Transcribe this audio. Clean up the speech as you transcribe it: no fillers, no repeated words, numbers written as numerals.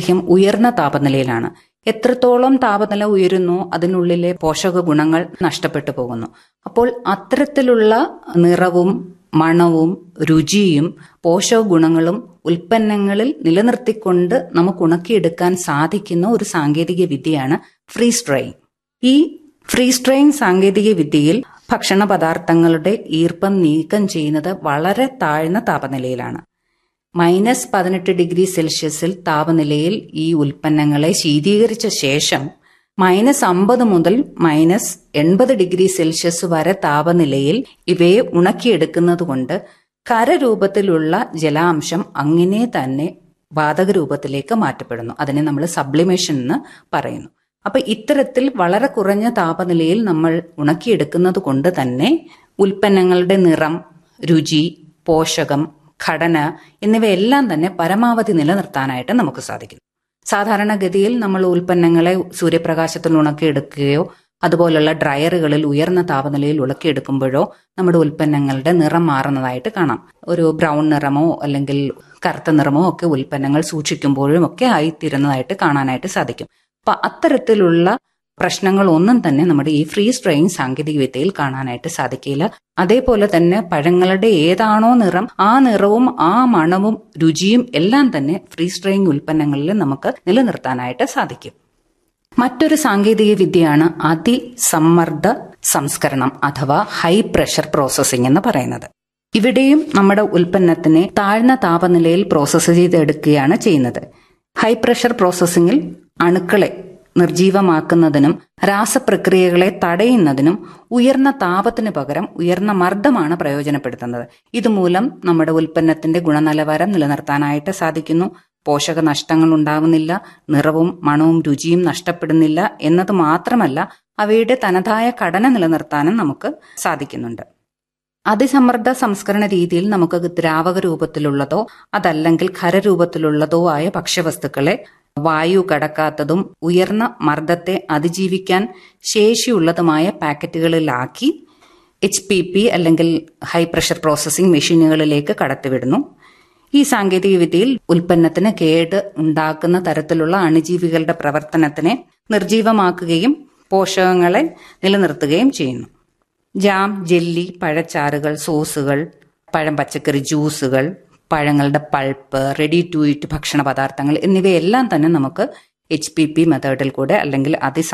വളരെയധികം ഉയർന്ന താപനിലയിലാണ്. എത്രത്തോളം താപനില ഉയരുന്നു അതിനുള്ളിലെ പോഷക ഗുണങ്ങൾ നഷ്ടപ്പെട്ടു പോകുന്നു. അപ്പോൾ അത്തരത്തിലുള്ള നിറവും മണവും രുചിയും പോഷക ഗുണങ്ങളും ഉൽപ്പന്നങ്ങളിൽ നിലനിർത്തിക്കൊണ്ട് നമുക്ക് ഉണക്കിയെടുക്കാൻ സാധിക്കുന്ന ഒരു സാങ്കേതിക വിദ്യയാണ് ഫ്രീസ് ഡ്രൈയിങ്. ഈ ഫ്രീസ് ഡ്രൈയിങ് സാങ്കേതിക വിദ്യയിൽ ഭക്ഷണ പദാർത്ഥങ്ങളുടെ ഈർപ്പം നീക്കം ചെയ്യുന്നത് വളരെ താഴ്ന്ന താപനിലയിലാണ്. -18°C താപനിലയിൽ ഈ ഉൽപ്പന്നങ്ങളെ ശീതീകരിച്ച ശേഷം -50 മുതൽ -80°C വരെ താപനിലയിൽ ഇവയെ ഉണക്കിയെടുക്കുന്നതുകൊണ്ട് ഖരരൂപത്തിലുള്ള ജലാംശം അങ്ങനെ തന്നെ വാതക രൂപത്തിലേക്ക് മാറ്റപ്പെടുന്നു. അതിനെ നമ്മൾ സബ്ലിമേഷൻ എന്ന് പറയുന്നു. അപ്പൊ ഇത്തരത്തിൽ വളരെ കുറഞ്ഞ താപനിലയിൽ നമ്മൾ ഉണക്കിയെടുക്കുന്നത് കൊണ്ട് തന്നെ ഉൽപ്പന്നങ്ങളുടെ നിറം, രുചി, പോഷകം, ഘടന എന്നിവയെല്ലാം തന്നെ പരമാവധി നിലനിർത്താനായിട്ട് നമുക്ക് സാധിക്കും. സാധാരണഗതിയിൽ നമ്മൾ ഉൽപ്പന്നങ്ങളെ സൂര്യപ്രകാശത്തിൽ ഉണക്കിയെടുക്കുകയോ അതുപോലുള്ള ഡ്രയറുകളിൽ ഉയർന്ന താപനിലയിൽ ഉണക്കിയെടുക്കുമ്പോഴോ നമ്മുടെ ഉൽപ്പന്നങ്ങളുടെ നിറം മാറുന്നതായിട്ട് കാണാം. ഒരു ബ്രൗൺ നിറമോ അല്ലെങ്കിൽ കറുത്ത നിറമോ ഒക്കെ ഉൽപ്പന്നങ്ങൾ സൂക്ഷിക്കുമ്പോഴും ഒക്കെ ആയിത്തീരുന്നതായിട്ട് കാണാനായിട്ട് സാധിക്കും. അപ്പൊ അത്തരത്തിലുള്ള പ്രശ്നങ്ങളൊന്നും തന്നെ നമ്മുടെ ഈ ഫ്രീസ് ഡ്രൈയിങ് സാങ്കേതിക വിദ്യയിൽ കാണാനായിട്ട് സാധിക്കില്ല. അതേപോലെ തന്നെ പഴങ്ങളുടെ ഏതാണോ നിറം ആ നിറവും ആ മണവും രുചിയും എല്ലാം തന്നെ ഫ്രീസ് ഡ്രൈയിങ് ഉൽപ്പന്നങ്ങളിൽ നമുക്ക് നിലനിർത്താനായിട്ട് സാധിക്കും. മറ്റൊരു സാങ്കേതിക വിദ്യയാണ് അതിസമ്മർദ്ദ സംസ്കരണം അഥവാ ഹൈ പ്രഷർ പ്രോസസ്സിംഗ് എന്ന് പറയുന്നത്. ഇവിടെയും നമ്മുടെ ഉൽപ്പന്നത്തിനെ താഴ്ന്ന താപനിലയിൽ പ്രോസസ്സ് ചെയ്തെടുക്കുകയാണ് ചെയ്യുന്നത്. ഹൈ പ്രഷർ പ്രോസസ്സിംഗിൽ അണുക്കളെ നിർജീവമാക്കുന്നതിനും രാസപ്രക്രിയകളെ തടയുന്നതിനും ഉയർന്ന താപത്തിന് പകരം ഉയർന്ന മർദ്ദമാണ് പ്രയോജനപ്പെടുത്തുന്നത്. ഇതുമൂലം നമ്മുടെ ഉൽപ്പന്നത്തിന്റെ ഗുണനിലവാരം നിലനിർത്താനായിട്ട് സാധിക്കുന്നു. പോഷക നഷ്ടങ്ങൾ ഉണ്ടാവുന്നില്ല, നിറവും മണവും രുചിയും നഷ്ടപ്പെടുന്നില്ല എന്നത് മാത്രമല്ല, അവയുടെ തനതായ ഘടന നിലനിർത്താനും നമുക്ക് സാധിക്കുന്നുണ്ട്. അതിസമ്മർദ്ദ സംസ്കരണ രീതിയിൽ നമുക്ക് ദ്രാവക രൂപത്തിലുള്ളതോ അതല്ലെങ്കിൽ ഖരരൂപത്തിലുള്ളതോ ആയ ഭക്ഷ്യവസ്തുക്കളെ വായു കടക്കാത്തതും ഉയർന്ന മർദ്ദത്തെ അതിജീവിക്കാൻ ശേഷിയുള്ളതുമായ പാക്കറ്റുകളിലാക്കി HPP അല്ലെങ്കിൽ ഹൈ പ്രഷർ പ്രോസസ്സിംഗ് മെഷീനുകളിലേക്ക് കടത്തിവിടുന്നു. ഈ സാങ്കേതിക വിദ്യയിൽ ഉൽപ്പന്നത്തിന് കേട് ഉണ്ടാക്കുന്ന തരത്തിലുള്ള അണുജീവികളുടെ പ്രവർത്തനത്തിനെ നിർജീവമാക്കുകയും പോഷകങ്ങളെ നിലനിർത്തുകയും ചെയ്യുന്നു. ജാം, ജെല്ലി, പഴച്ചാറുകൾ, സോസുകൾ, പഴം പച്ചക്കറി ജ്യൂസുകൾ, പഴങ്ങളുടെ പൾപ്പ്, റെഡി ടു ഈറ്റ് ഭക്ഷണ പദാർത്ഥങ്ങൾ എന്നിവയെല്ലാം തന്നെ നമുക്ക് HPP മെത്തേഡിൽ കൂടെ അല്ലെങ്കിൽ